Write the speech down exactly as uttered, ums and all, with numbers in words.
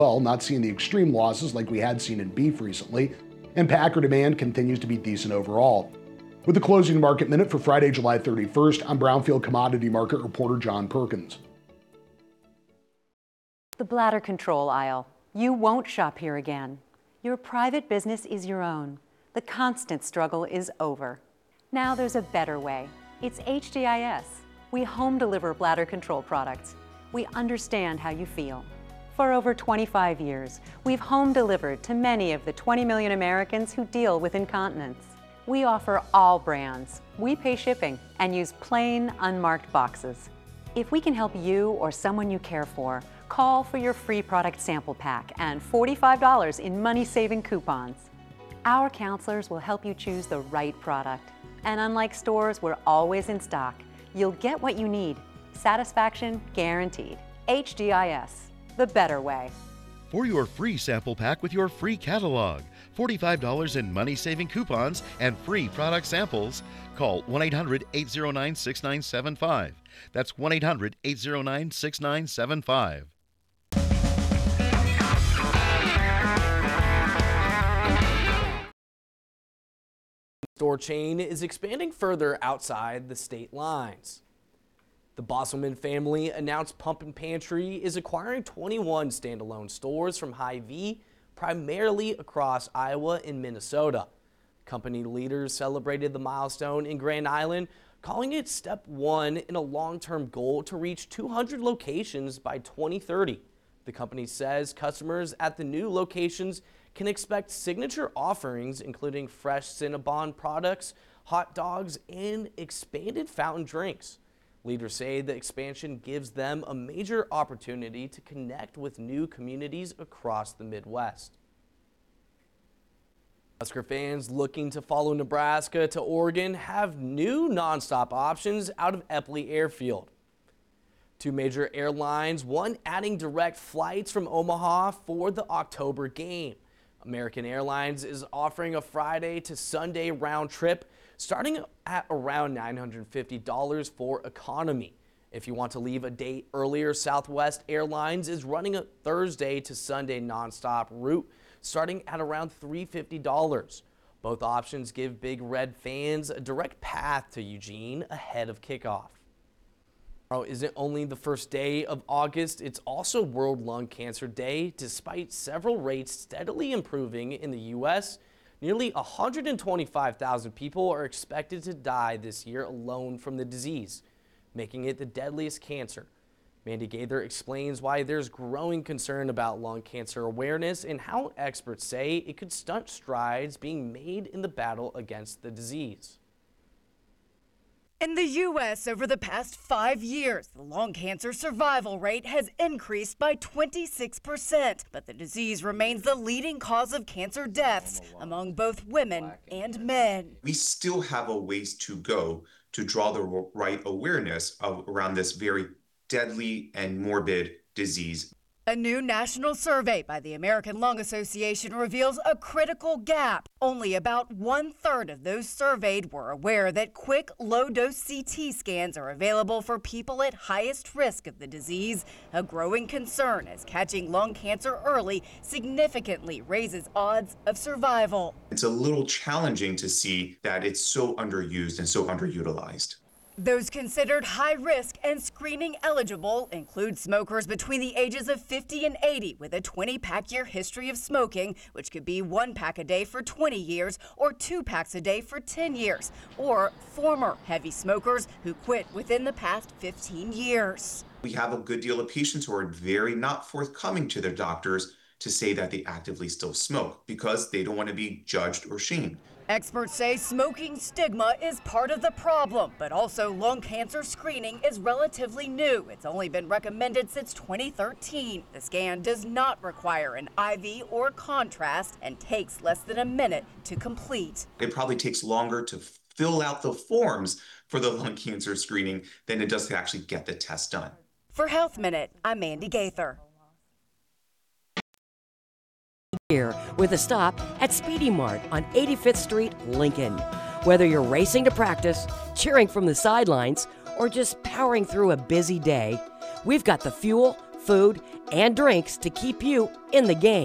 Well, not seeing the extreme losses like we had seen in beef recently, and packer demand continues to be decent overall. With the closing market minute for Friday, July thirty-first, I'm Brownfield Commodity Market reporter John Perkins. The bladder control aisle. You won't shop here again. Your private business is your own. The constant struggle is over. Now there's a better way. It's H D I S. We home deliver bladder control products. We understand how you feel. For over twenty-five years, we've home delivered to many of the twenty million Americans who deal with incontinence. We offer all brands. We pay shipping and use plain, unmarked boxes. If we can help you or someone you care for, call for your free product sample pack and forty-five dollars in money-saving coupons. Our counselors will help you choose the right product. And unlike stores, we're always in stock. You'll get what you need. Satisfaction guaranteed. H D I S, the better way. For your free sample pack with your free catalog, forty-five dollars in money-saving coupons, and free product samples, call one eight hundred, eight oh nine, six nine seven five. That's one eight hundred, eight oh nine, six nine seven five. Store chain is expanding further outside the state lines. The Bosselman family announced Pump and Pantry is acquiring twenty-one standalone stores from Hy-Vee, primarily across Iowa and Minnesota. Company leaders celebrated the milestone in Grand Island, calling it step one in a long-term goal to reach two hundred locations by twenty thirty. The company says customers at the new locations can expect signature offerings including fresh Cinnabon products, hot dogs, and expanded fountain drinks. Leaders say the expansion gives them a major opportunity to connect with new communities across the Midwest. Husker fans looking to follow Nebraska to Oregon have new nonstop options out of Eppley Airfield. Two major airlines, one adding direct flights from Omaha for the October game. American Airlines is offering a Friday to Sunday round trip starting at around nine hundred fifty dollars for economy. If you want to leave a day earlier, Southwest Airlines is running a Thursday to Sunday nonstop route starting at around three hundred fifty dollars. Both options give Big Red fans a direct path to Eugene ahead of kickoff. Tomorrow isn't only the first day of August, it's also World Lung Cancer Day. Despite several rates steadily improving in the U S, nearly one hundred twenty-five thousand people are expected to die this year alone from the disease, making it the deadliest cancer. Mandy Gaither explains why there's growing concern about lung cancer awareness and how experts say it could stunt strides being made in the battle against the disease. In the U S, over the past five years, the lung cancer survival rate has increased by twenty-six percent, but the disease remains the leading cause of cancer deaths among both women and men. We still have a ways to go to draw the right awareness of around this very deadly and morbid disease. A new national survey by the American Lung Association reveals a critical gap. Only about one-third of those surveyed were aware that quick, low-dose C T scans are available for people at highest risk of the disease, a growing concern as catching lung cancer early significantly raises odds of survival. It's a little challenging to see that it's so underused and so underutilized. Those considered high risk and screening eligible include smokers between the ages of fifty and eighty with a twenty pack year history of smoking, which could be one pack a day for twenty years or two packs a day for ten years, or former heavy smokers who quit within the past fifteen years. We have a good deal of patients who are very not forthcoming to their doctors to say that they actively still smoke because they don't want to be judged or shamed. Experts say smoking stigma is part of the problem, but also lung cancer screening is relatively new. It's only been recommended since twenty thirteen. The scan does not require an I V or contrast and takes less than a minute to complete. It probably takes longer to fill out the forms for the lung cancer screening than it does to actually get the test done. For Health Minute, I'm Mandy Gaither. Here with a stop at Speedy Mart on eighty-fifth Street, Lincoln. Whether you're racing to practice, cheering from the sidelines, or just powering through a busy day, we've got the fuel, food, and drinks to keep you in the game.